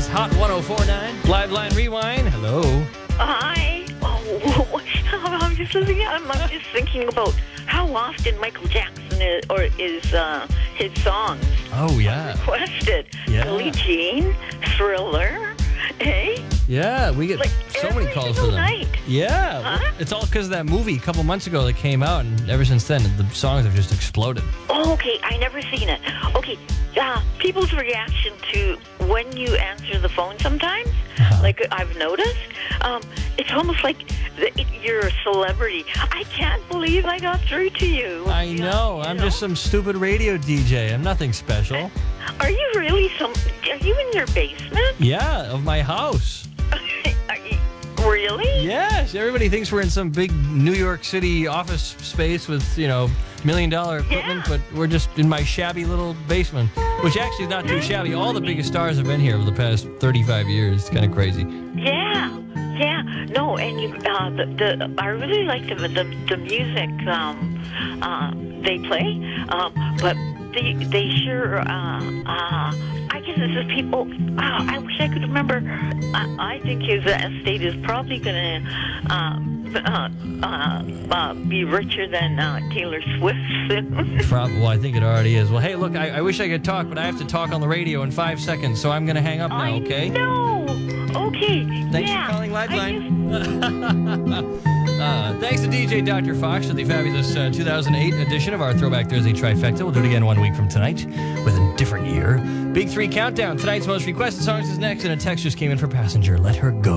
Hot 104.9. Live Line Rewind. Hello. Hi. Oh, I'm just listening. I'm just thinking about how often Michael Jackson is his songs Oh, yeah. requested. Yeah. Billie Jean, Thriller, hey? Yeah, we get Like so many every calls for single them. night. Yeah. Huh? It's all because of that movie a couple months ago that came out, and ever since then, the songs have just exploded. Oh, okay. I never seen it. Okay. People's reaction to when you answer the phone sometimes, like I've noticed, it's almost like you're a celebrity. I can't believe I got through to you. I know. I'm just some stupid radio DJ. I'm nothing special. Are you really Are you in your basement? Yeah, of my house. Are you, really? Yes, everybody thinks we're in some big New York City office space with, $1 million equipment, but we're just in my shabby little basement, which actually is not too shabby. All the biggest stars have been here over the past 35 years. It's kind of crazy. Yeah. No, and you, I really like the music they play, but they sure. I guess this is people. I wish I could remember. I think his estate is probably going to be richer than Taylor Swift soon. Well, I think it already is. Well, hey, look, I wish I could talk, but I have to talk on the radio in 5 seconds, so I'm going to hang up now, okay? No. Okay. Thanks for calling Liveline. Thanks to DJ Dr. Fox for the fabulous 2008 edition of our Throwback Thursday Trifecta. We'll do it again 1 week from tonight with a different year. Big 3 countdown. Tonight's most requested songs is next, and a text just came in for Passenger. Let her go.